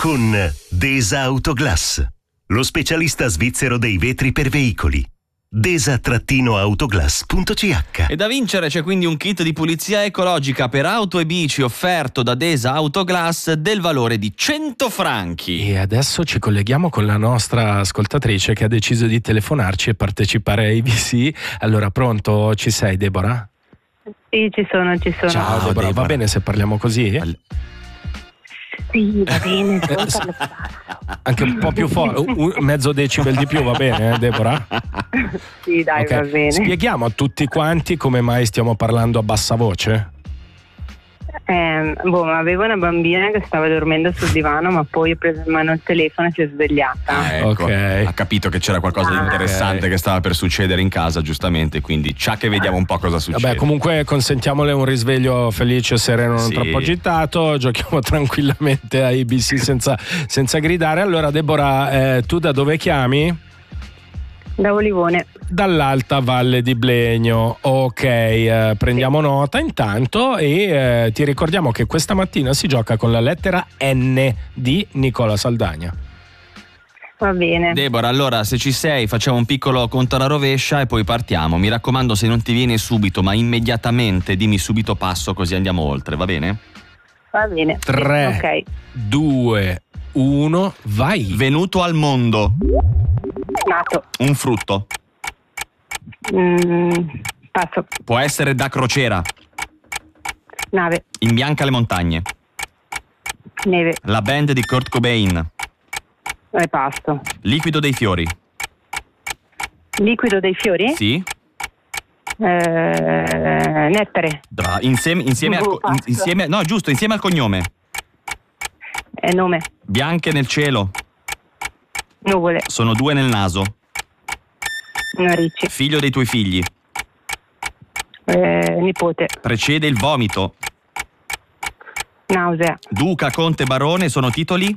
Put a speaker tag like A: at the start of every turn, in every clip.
A: con Desa Autoglass, lo specialista svizzero dei vetri per veicoli. Desa-autoglass.ch.
B: E da vincere c'è quindi un kit di pulizia ecologica per auto e bici offerto da Desa Autoglass del valore di 100 franchi.
C: E adesso ci colleghiamo con la nostra ascoltatrice che ha deciso di telefonarci e partecipare a ABC. Allora, pronto? Ci sei, Deborah?
D: Sì, ci sono.
C: Ciao, Deborah. Va bene se parliamo così?
D: Sì, va bene,
C: anche un po' più forte, mezzo decibel di più, va bene, Deborah?
D: Sì, dai,
C: Okay.
D: va bene.
C: Spieghiamo a tutti quanti come mai stiamo parlando a bassa voce.
D: Avevo una bambina che stava dormendo sul divano, ma poi ho preso in mano il telefono e si è svegliata.
B: Ecco,
C: Ok.
B: ha capito che c'era qualcosa di interessante che stava per succedere in casa, giustamente, quindi ciao che vediamo un po' cosa succede.
C: Vabbè, comunque consentiamole un risveglio felice, sereno, non
B: Sì.
C: troppo agitato. Giochiamo tranquillamente a ABC senza gridare. Allora, Deborah, tu da dove chiami?
D: Da Olivone.
C: Dall'Alta Valle di Blegno. Ok, prendiamo nota intanto e ti ricordiamo che questa mattina si gioca con la lettera N di Nicola Saldagna.
D: Va bene.
B: Deborah, allora se ci sei facciamo un piccolo conto alla rovescia e poi partiamo. Mi raccomando, se non ti viene subito ma immediatamente dimmi subito passo, così andiamo oltre, va bene?
D: Va bene.
C: 3,
D: Ok.
C: 2, 1, vai.
B: Venuto al mondo.
D: Nato.
B: Un frutto.
D: Passo.
B: Può essere da crociera.
D: Nave.
B: Imbianca le montagne.
D: Neve.
B: La band di Kurt Cobain.
D: Pasto.
B: Liquido dei fiori.
D: Liquido dei fiori?
B: Sì.
D: Nettare.
B: Insieme al
D: Passo.
B: insieme al cognome.
D: Nome.
B: Bianche nel cielo.
D: Nuvole.
B: Sono 2 nel naso.
D: Narici.
B: Figlio dei tuoi figli.
D: Nipote.
B: Precede il vomito.
D: Nausea.
B: Duca, conte, barone sono titoli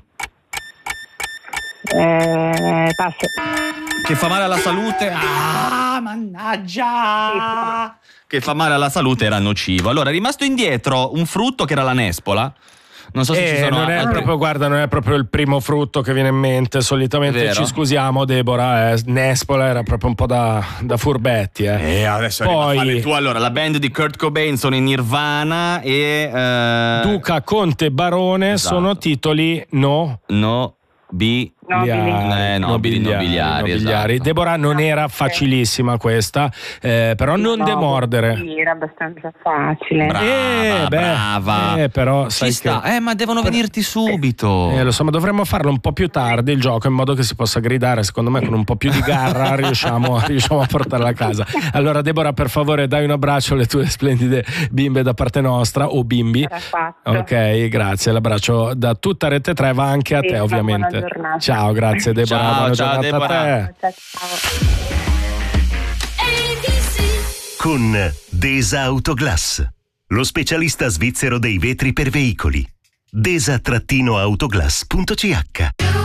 D: Passo.
B: che fa male alla salute. Ah, mannaggia! Che fa male alla salute, era nocivo. Allora è rimasto indietro un frutto che era la nespola. Non so se ci sono
C: Non è
B: altri.
C: proprio, guarda, non è proprio il primo frutto che viene in mente. Solitamente
B: Vero?
C: ci scusiamo, Deborah. Nespola era proprio un po' da furbetti.
B: Adesso
C: Poi-
B: arriva a fare tu. Allora, la band di Kurt Cobain sono in Nirvana e
C: Duca, conte, barone
B: Esatto.
C: sono titoli
D: Nobili.
B: nobiliari, esatto.
C: Deborah, non era facilissima questa, però non
D: No,
C: demordere.
D: Sì, era abbastanza facile.
B: Brava.
C: Però
B: Ci
C: sai
B: sta.
C: che...
B: Ma devono venirti subito.
C: Lo so, ma dovremmo farlo un po' più tardi il gioco, in modo che si possa gridare. Secondo me con un po' più di garra riusciamo a portarla a casa. Allora, Deborah, per favore dai un abbraccio alle tue splendide bimbe da parte nostra, o bimbi.
D: Era fatto.
C: Ok, grazie, l'abbraccio da tutta Rete 3 va anche a
D: Sì,
C: te,
D: buona
C: ovviamente.
D: giornata.
C: Ciao, grazie Deborah,
B: Ciao,
C: buona
B: ciao,
C: giornata a
B: Deborah.
C: te.
D: Ciao.
A: Con Desa Autoglass, lo specialista svizzero dei vetri per veicoli. Desa-autoglass.ch.